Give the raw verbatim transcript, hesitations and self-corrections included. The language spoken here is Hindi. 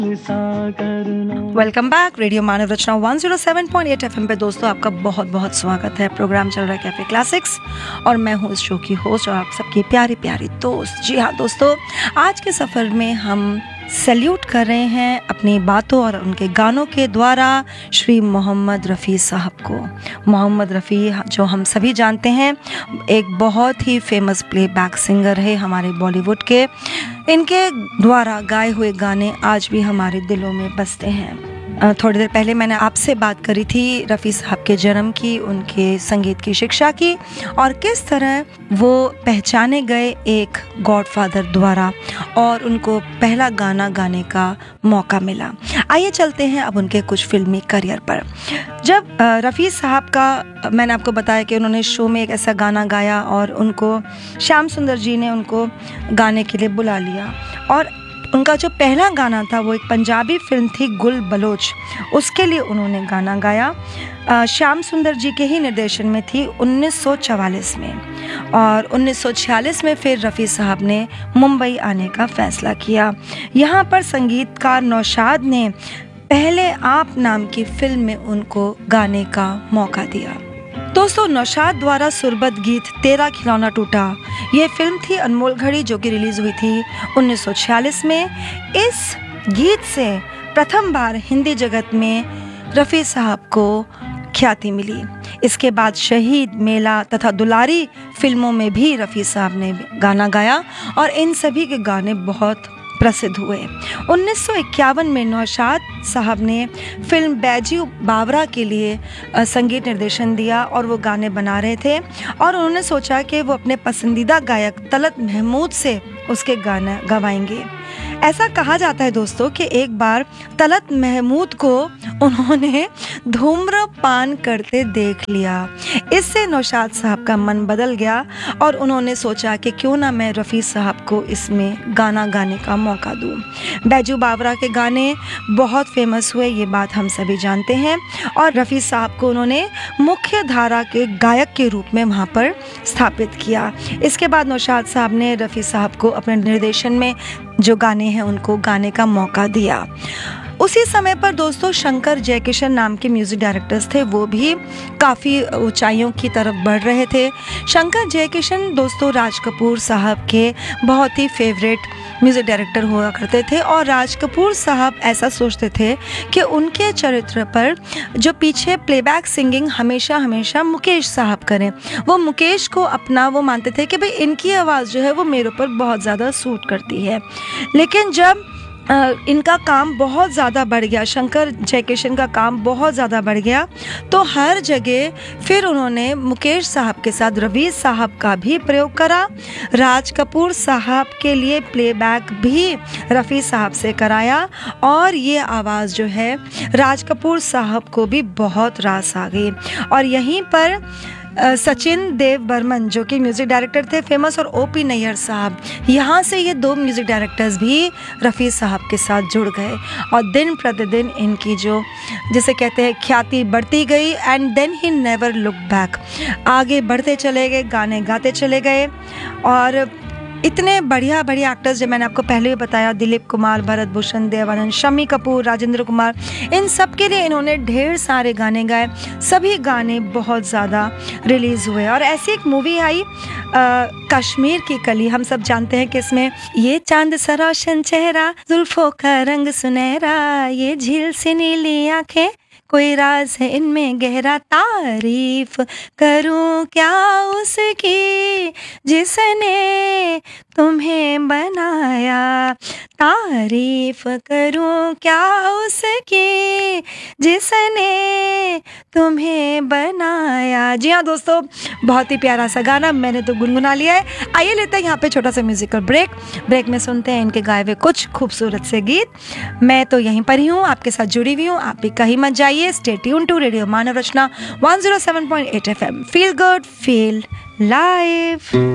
Welcome back. रेडियो मानव रचना एक सौ सात पॉइंट आठ एफएम पे दोस्तों आपका बहुत बहुत स्वागत है। प्रोग्राम चल रहा है कैफे क्लासिक्स और मैं हूँ इस शो की होस्ट और आप सबकी प्यारी प्यारी दोस्त। जी हाँ दोस्तों, आज के सफ़र में हम सैल्यूट कर रहे हैं अपनी बातों और उनके गानों के द्वारा श्री मोहम्मद रफ़ी साहब को। मोहम्मद रफ़ी जो हम सभी जानते हैं, एक बहुत ही फेमस प्लेबैक सिंगर है हमारे बॉलीवुड के। इनके द्वारा गाए हुए गाने आज भी हमारे दिलों में बसते हैं। थोड़ी देर पहले मैंने आपसे बात करी थी रफ़ी साहब के जन्म की, उनके संगीत की शिक्षा की और किस तरह वो पहचाने गए एक गॉडफादर द्वारा और उनको पहला गाना गाने का मौका मिला। आइए चलते हैं अब उनके कुछ फिल्मी करियर पर। जब रफ़ी साहब का मैंने आपको बताया कि उन्होंने शो में एक ऐसा गाना गाया और उनको श्याम सुंदर जी ने उनको गाने के लिए बुला लिया और उनका जो पहला गाना था वो एक पंजाबी फिल्म थी गुल बलोच, उसके लिए उन्होंने गाना गाया। श्याम सुंदर जी के ही निर्देशन में थी उन्नीस सौ चवालीस में और उन्नीस सौ छियालीस में फिर रफ़ी साहब ने मुंबई आने का फैसला किया। यहाँ पर संगीतकार नौशाद ने पहले आप नाम की फिल्म में उनको गाने का मौका दिया। दोस्तों, नौशाद द्वारा सुरबद्ध गीत तेरा खिलौना टूटा, ये फिल्म थी अनमोल घड़ी जो कि रिलीज हुई थी उन्नीस सौ छियालीस में। इस गीत से प्रथम बार हिंदी जगत में रफ़ी साहब को ख्याति मिली। इसके बाद शहीद, मेला तथा दुलारी फिल्मों में भी रफ़ी साहब ने गाना गाया और इन सभी के गाने बहुत प्रसिद्ध हुए। उन्नीस सौ इक्यावन में नौशाद साहब ने फिल्म बैजू बावरा के लिए संगीत निर्देशन दिया और वो गाने बना रहे थे और उन्होंने सोचा कि वो अपने पसंदीदा गायक तलत महमूद से उसके गाना गवाएंगे। ऐसा कहा जाता है दोस्तों कि एक बार तलत महमूद को उन्होंने धूम्रपान करते देख लिया। इससे नौशाद साहब का मन बदल गया और उन्होंने सोचा कि क्यों ना मैं रफ़ी साहब को इसमें गाना गाने का मौका दूं। बैजू बावरा के गाने बहुत फेमस हुए, ये बात हम सभी जानते हैं और रफ़ी साहब को उन्होंने मुख्य धारा के गायक के रूप में वहाँ पर स्थापित किया। इसके बाद नौशाद साहब ने रफ़ी साहब को अपने निर्देशन में जो गाने हैं उनको गाने का मौका दिया। उसी समय पर दोस्तों शंकर जयकिशन नाम के म्यूज़िक डायरेक्टर्स थे, वो भी काफ़ी ऊंचाइयों की तरफ बढ़ रहे थे। शंकर जयकिशन दोस्तों राज कपूर साहब के बहुत ही फेवरेट म्यूज़िक डायरेक्टर हुआ करते थे और राज कपूर साहब ऐसा सोचते थे कि उनके चरित्र पर जो पीछे प्लेबैक सिंगिंग हमेशा हमेशा मुकेश साहब करें। वो मुकेश को अपना वो मानते थे कि भाई इनकी आवाज़ जो है वो मेरे ऊपर बहुत ज़्यादा सूट करती है। लेकिन जब इनका काम बहुत ज़्यादा बढ़ गया, शंकर जयकिशन का काम बहुत ज़्यादा बढ़ गया, तो हर जगह फिर उन्होंने मुकेश साहब के साथ रफ़ी साहब का भी प्रयोग करा। राज कपूर साहब के लिए प्लेबैक भी रफ़ी साहब से कराया और ये आवाज़ जो है राज कपूर साहब को भी बहुत रास आ गई। और यहीं पर सचिन देव बर्मन जो कि म्यूज़िक डायरेक्टर थे फेमस और ओपी नैयर साहब, यहाँ से ये दो म्यूज़िक डायरेक्टर्स भी रफ़ी साहब के साथ जुड़ गए और दिन प्रतिदिन इनकी जो जिसे कहते हैं ख्याति बढ़ती गई। And then he never look back, आगे बढ़ते चले गए, गाने गाते चले गए और इतने बढ़िया बढ़िया एक्टर्स जो मैंने आपको पहले भी बताया, दिलीप कुमार, भरत भूषण, देवानंद, शम्मी कपूर, राजेंद्र कुमार, इन सब के लिए इन्होंने ढेर सारे गाने गाए। सभी गाने बहुत ज़्यादा रिलीज़ हुए और ऐसी एक मूवी आई कश्मीर की कली, हम सब जानते हैं कि इसमें ये चांद सा रोशन चेहरा, जुल्फों का रंग सुनहरा, ये झील से नीली आंखें, कोई राज है इनमें गहरा, तारीफ करूं क्या उसकी जिसने तुम्हें बनाया, तारीफ करूं क्या उसकी जिसने तुम्हें बनाया। जी हाँ दोस्तों, बहुत ही प्यारा सा गाना मैंने तो गुनगुना लिया है। आइए लेते हैं यहाँ पे छोटा सा म्यूजिकल ब्रेक। ब्रेक में सुनते हैं इनके गाए हुए कुछ खूबसूरत से गीत। मैं तो यहीं पर ही हूँ, आपके साथ जुड़ी हुई हूँ, आप भी कहीं मत जाइए। स्टे ट्यून टू रेडियो मानव रचना एक सौ सात पॉइंट आठ F M. Feel good, feel live.